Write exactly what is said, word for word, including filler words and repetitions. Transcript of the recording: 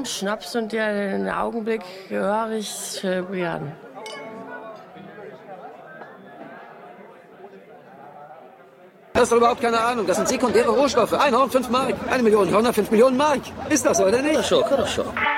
Schnaps und den Augenblick höre ich äh, gern. Das ist doch überhaupt keine Ahnung. Das sind sekundäre Rohstoffe. Ein Horn, fünf Mark. Eine Million Hörner, fünf Millionen Mark. Ist das so, oder nicht? Schon, schon.